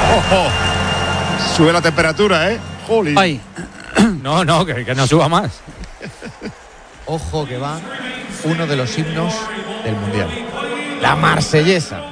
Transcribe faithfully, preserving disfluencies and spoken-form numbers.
Ojo. Sube la temperatura, ¿eh? Jolín. Ay. No, no, que, que no suba más. Ojo que va uno de los himnos del Mundial. La Marsellesa.